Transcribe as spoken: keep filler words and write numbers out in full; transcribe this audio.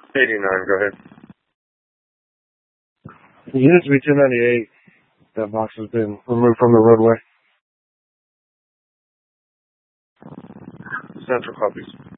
eighty-nine, go ahead. Unit to be two ninety-eight. That box has been removed from the roadway. Central copies.